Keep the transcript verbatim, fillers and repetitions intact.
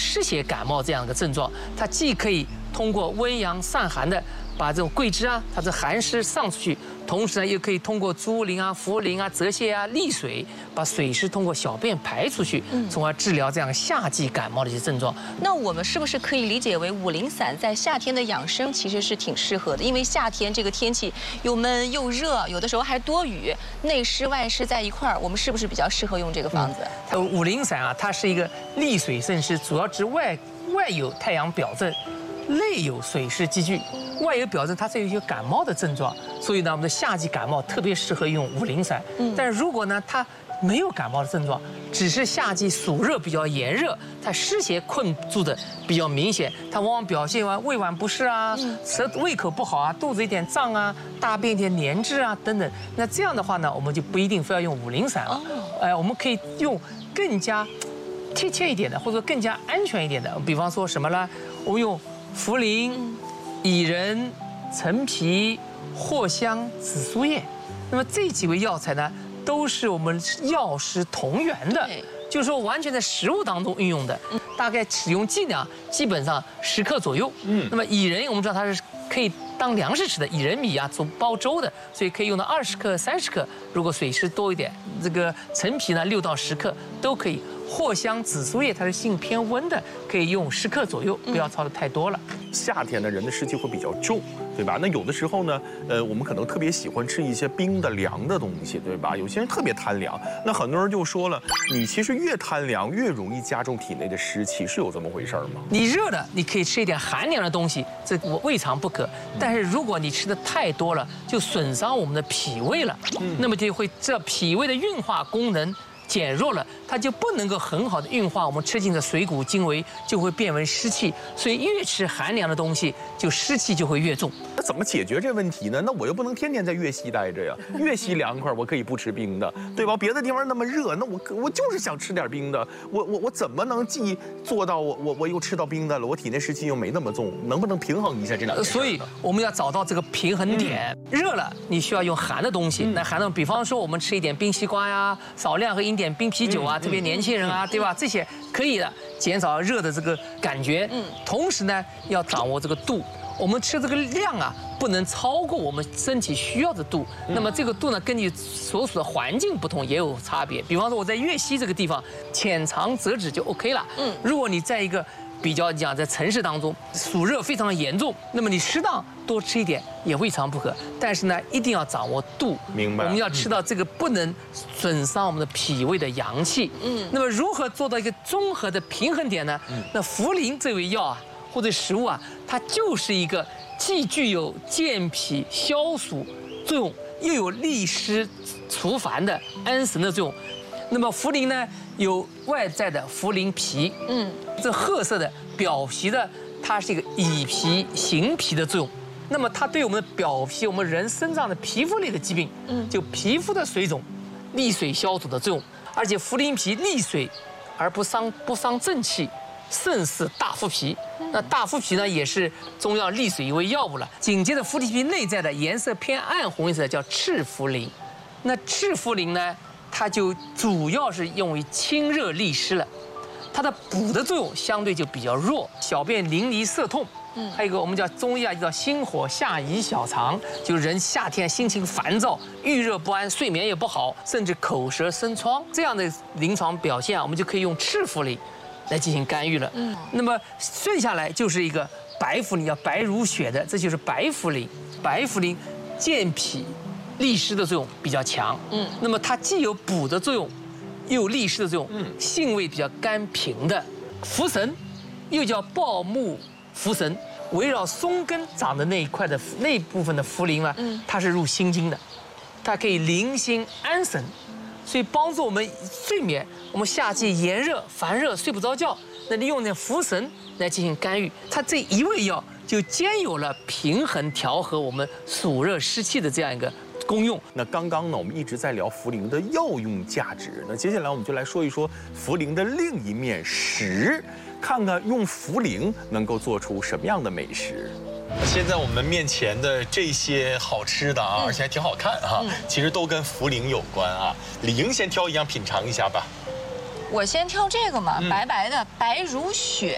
湿邪感冒这样的症状，它既可以通过温阳散寒的把这种桂枝啊，它的寒湿上出去，同时呢又可以通过猪苓啊、茯苓啊、泽泻啊、利水，把水湿通过小便排出去，从而治疗这样夏季感冒的一些症状。 那我们是不是可以理解为五苓散在夏天的养生其实是挺适合的？因为夏天这个天气又闷又热，有的时候还多雨，内湿外湿在一块儿，我们是不是比较适合用这个方子？ 呃，五苓散啊，它是一个利水渗湿，主要指外外有太阳表证，内有水湿积聚。外有表证它是有一些感冒的症状，所以呢，我们的夏季感冒特别适合用五苓散。嗯，但是如果呢，它没有感冒的症状，只是夏季暑热比较炎热，它湿邪困住的比较明显，它往往表现为胃脘不适啊，舌胃口不好啊，肚子有点胀啊，大便有点黏滞啊等等。那这样的话呢，我们就不一定非要用五苓散了，哎，我们可以用更加贴切一点的，或者说更加安全一点的，比方说什么呢？我们用茯苓、薏仁、陈皮、藿香、紫苏叶。那么这几味药材呢，都是我们药食同源的，就是说完全在食物当中运用的。大概使用剂量基本上十克左右。嗯，那么薏仁我们知道它是可以当粮食吃的，薏仁米啊做煲粥的，所以可以用到二十克、三十克。如果水湿多一点，这个陈皮呢六到十克都可以。藿香、紫苏叶它是性偏温的，可以用十克左右，不要操的太多了。 夏天呢，人的湿气会比较重，对吧？那有的时候呢，呃，我们可能特别喜欢吃一些冰的、凉的东西，对吧？有些人特别贪凉，那很多人就说了，你其实越贪凉，越容易加重体内的湿气，是有这么回事吗？ 你热的，你可以吃一点寒凉的东西，这未尝不可。但是如果你吃的太多了，就损伤我们的脾胃了，那么就会这脾胃的运化功能减弱了，它就不能够很好的运化我们吃进的水谷精微，就会变为湿气。所以越吃寒凉的东西，就湿气就会越重。 那怎么解决这问题呢？那我又不能天天在粤西待着呀，粤西凉快，我可以不吃冰的，对吧？别的地方那么热，那我我就是想吃点冰的，我我我怎么能既做到我我我又吃到冰的了，我体内湿气又没那么重，能不能平衡一下这两件事？ 所以我们要找到这个平衡点。嗯、热了，你需要用寒的东西，那寒的，比方说我们吃一点冰西瓜呀，少量喝一点冰啤酒啊，特别年轻人啊，对吧？这些可以的，减少热的这个感觉。嗯，同时呢，要掌握这个度。我们吃这个量啊，不能超过我们身体需要的度。那么这个度呢，根据所属的环境不同也有差别。比方说我在粤西这个地方，浅尝辄止就 OK 了。嗯，如果你在一个比较讲在城市当中，暑热非常严重，那么你适当多吃一点也未尝不可。但是呢，一定要掌握度。 明白。 我们要吃到这个不能损伤我们的脾胃的阳气。嗯。那么如何做到一个综合的平衡点呢？嗯。那茯苓这味药啊，或者食物啊，它就是一个既具有健脾消暑作用，又有利湿除烦的安神的作用。那么茯苓呢，有外在的茯苓皮，嗯，这褐色的表皮的，它是一个以皮行皮的作用。那么它对我们的表皮，我们人身上的皮肤类的疾病，嗯，就皮肤的水肿、利水消暑的作用。而且茯苓皮利水而不伤不伤正气，胜似大腹皮。那大腹皮呢，也是中药利水一味药物了。紧接着茯苓皮内在的颜色偏暗红色叫赤茯苓。那赤茯苓呢，它就主要是用于清热利湿了，它的补的作用相对就比较弱，小便淋漓涩痛。嗯，还有一个我们叫中医啊，叫心火下移小肠，就是人夏天心情烦躁、郁热不安、睡眠也不好，甚至口舌生疮这样的临床表现啊，我们就可以用赤茯苓来进行干预了。嗯，那么剩下来就是一个白茯苓，叫白如雪的，这就是白茯苓。白茯苓健脾利湿的作用比较强。嗯，那么它既有补的作用，又有利湿的作用。嗯，性味比较甘平的。茯神又叫抱木茯神，围绕松根长的那一块的那部分的茯苓呢，它是入心经的，它可以宁心安神，所以帮助我们睡眠。我们夏季炎热烦热睡不着觉，那利用那茯神来进行干预，它这一味药就兼有了平衡调和我们暑热湿气的这样一个功用。 那刚刚呢，我们一直在聊茯苓的药用价值，那接下来我们就来说一说茯苓的另一面食，看看用茯苓能够做出什么样的美食。 现在我们面前的这些好吃的啊，而且还挺好看哈，其实都跟茯苓有关啊。李莹先挑一样品尝一下吧。 我先挑这个嘛，白白的，白如雪。